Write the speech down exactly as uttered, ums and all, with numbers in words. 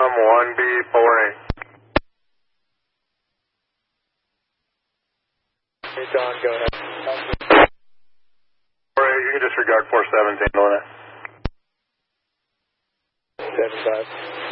I'm one B four eight. Hey, Don, go ahead. four eight, you can disregard four seven's handling it. seven five.